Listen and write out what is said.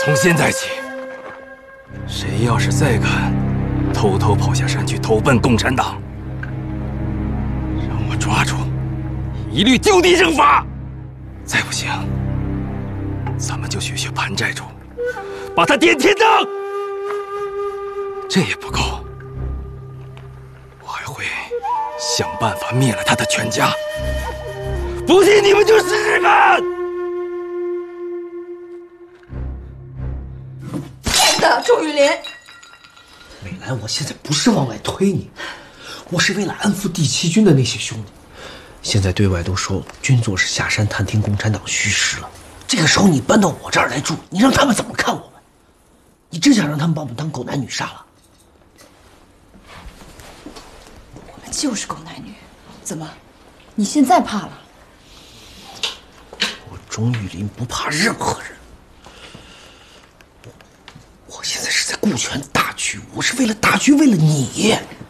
从现在起，谁要是再敢偷偷跑下山去投奔共产党，让我抓住，一律就地正法。再不行，咱们就学学潘寨主，把他点天灯。这也不够，我还会想办法灭了他的全家。不信你们就试试看。 天的，祝雨林。 美兰，我现在不是往外推你，我是为了安抚第7军的那些兄弟。现在对外都说军座是下山探听共产党虚实了，这个时候你搬到我这儿来住，你让他们怎么看我们？你真想让他们把我们当狗男女杀了？ 我们就是狗男女，怎么，你现在怕了？ 我钟玉林不怕任何人。我现在是在顾全大局，我是为了大局，为了你。